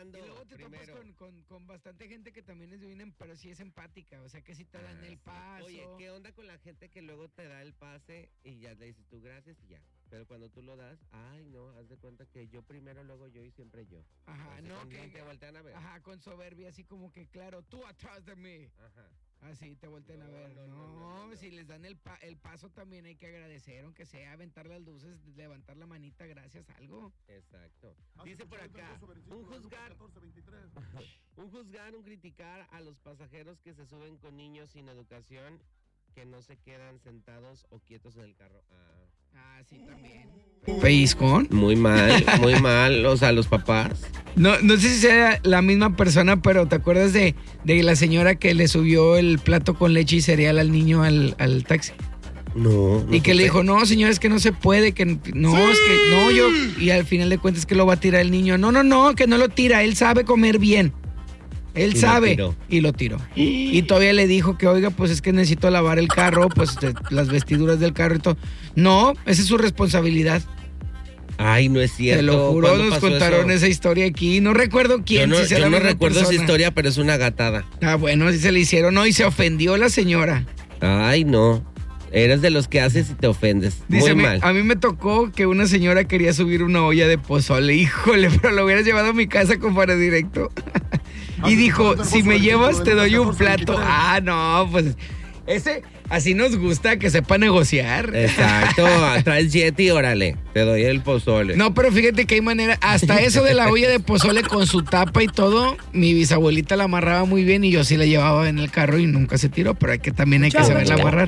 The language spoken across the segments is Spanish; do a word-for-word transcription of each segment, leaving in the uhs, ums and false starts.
hablando. Y luego te primero. topas con, con, con bastante gente que también es bien, pero sí es empática, o sea que sí te dan Ah, el sí. paso. Oye, ¿qué onda con la gente que luego te da el pase y ya le dices tú gracias y ya? Pero cuando tú lo das, ay no, haz de cuenta que yo primero, luego yo y siempre yo. Ajá, O sea, no, cuando que... te voltean a ver. Ajá, con soberbia, así como que, claro, tú atrás de mí. Ajá. Así te voltean No, a ver. no, No, no, no, no, no. si les dan el, pa el paso también hay que agradecer, aunque sea aventar las luces, levantar la manita, gracias, algo. Exacto. Dice por acá, un juzgar, un juzgar, un criticar a los pasajeros que se suben con niños sin educación, que no se quedan sentados o quietos en el carro. Ah. Ah, sí, también. ¿Pellizcón? Muy mal, muy mal, o sea, los papás. No, no sé si sea la misma persona, pero ¿te acuerdas de, de la señora que le subió el plato con leche y cereal al niño al, al taxi? No, no Y que supe. le dijo, no, señor, es que no se puede, que no, ¡sí! Es que no, yo. Y al final de cuentas que lo va a tirar el niño. No, no, no, que no lo tira, él sabe comer bien. Él Y lo sabe. tiró. Y lo tiró. Y todavía le dijo que, oiga, pues es que necesito lavar el carro, pues de- las vestiduras del carro y todo. No, esa es su responsabilidad. Ay, no es cierto. Te lo juro, ¿Cuándo nos pasó contaron eso? esa historia aquí. No recuerdo quién. Yo no, si sea yo la no misma recuerdo esa persona. historia, pero es una gatada. Ah, bueno, sí se le hicieron. No, y se ofendió la señora. Ay, no. Eres de los que haces y te ofendes. Dice, Muy a mal. mí, a mí me tocó que una señora quería subir una olla de pozole. Híjole, pero lo hubieras llevado a mi casa con para directo. Y dijo, si me llevas te doy un plato. Ah, no, pues ese, así nos gusta que sepa negociar. Exacto. Traes Yeti, órale. Te doy el pozole. No, pero fíjate que hay manera, hasta eso de la olla de pozole con su tapa y todo, mi bisabuelita la amarraba muy bien y yo sí la llevaba en el carro y nunca se tiró, pero hay que también hay que Chao. saberla amarrar.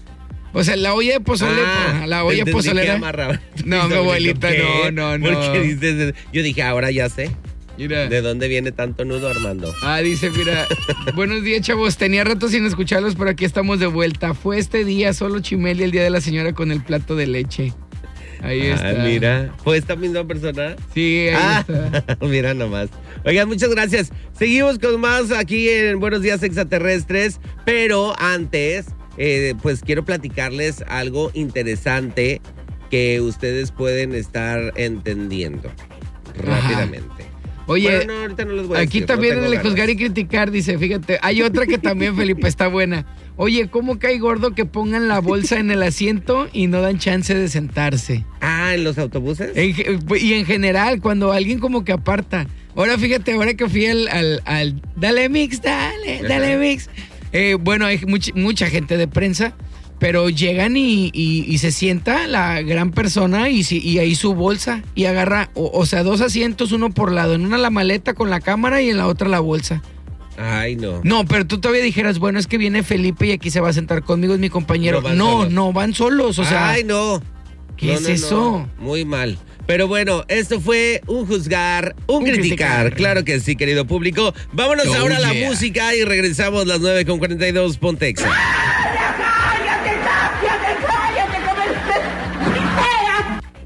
O sea, la olla de pozole, Ah, la olla entendí que pozolera. amarraba. No, mi abuelita, ¿Qué? no, no, no. ¿Por qué dices? Yo dije, ahora ya sé. Mira. ¿De dónde viene tanto nudo, Armando? Ah, dice, mira, buenos días, chavos. Tenía rato sin escucharlos, pero aquí estamos de vuelta. Fue este día, solo Chimeli, el día de la señora con el plato de leche. Ahí está. Ah, mira. ¿Fue esta misma persona? Sí, ahí Ah, está. mira nomás. Oigan, muchas gracias. Seguimos con más aquí en Buenos Días Extraterrestres, pero antes, eh, pues quiero platicarles algo interesante que ustedes pueden estar entendiendo rápidamente. Oye, Bueno, no, ahorita no les voy a aquí decir, también no en tengo el juzgar y ganas. criticar, dice, fíjate, hay otra que también, Felipe, está buena. Oye, ¿cómo cae gordo que pongan la bolsa en el asiento y no dan chance de sentarse? Ah, ¿en los autobuses? En ge- y en general, cuando alguien como que aparta. Ahora fíjate, ahora que fui al, al, al dale mix, dale, dale Ajá. mix. Eh, bueno, hay much- mucha gente de prensa, pero llegan y, y- y se sienta la gran persona y, si- y ahí su bolsa y agarra, o, o sea, dos asientos, uno por lado, en una la maleta con la cámara y en la otra la bolsa. Ay, no. No, pero tú todavía dijeras, bueno, es que viene Felipe y aquí se va a sentar conmigo, es mi compañero. No van No, solos. no, van solos, o sea, Ay, no. ¿qué No, es no, no. eso? Muy mal. Pero bueno, esto fue un juzgar, un, Un criticar. criticar. Claro que sí, querido público. Vámonos Oh, ahora a la yeah. música y regresamos las nueve con cuarenta y dos. Ponte Exa.